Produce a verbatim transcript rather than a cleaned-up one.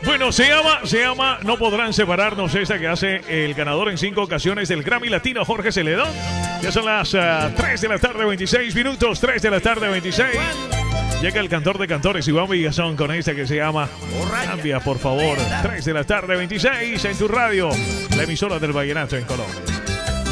Bueno, se llama, se llama No Podrán Separarnos, esta que hace el ganador en cinco ocasiones del Grammy Latino, Jorge Celedón. Ya son las uh, tres de la tarde, veintiséis minutos, tres de la tarde, veintiséis. Llega el cantor de cantores, Iván Villazón, con esta que se llama Cambia, por favor. tres de la tarde, veintiséis, en tu radio, la emisora del vallenato en Colombia.